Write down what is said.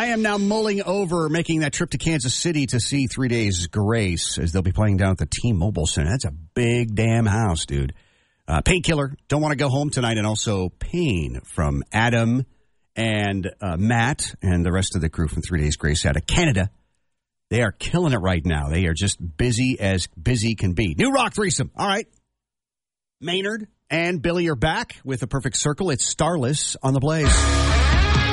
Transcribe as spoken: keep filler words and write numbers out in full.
am now mulling over making that trip to Kansas City to see Three Days Grace as they'll be playing down at the T-Mobile Center. That's a big damn house, dude. Uh, Painkiller, Don't Want to Go Home Tonight, and also Pain from Adam and uh, Matt and the rest of the crew from Three Days Grace out of Canada. They are killing it right now. They are just busy as busy can be. New Rock threesome. All right. Maynard and Billy are back with a perfect circle. It's Starless on the Blaze.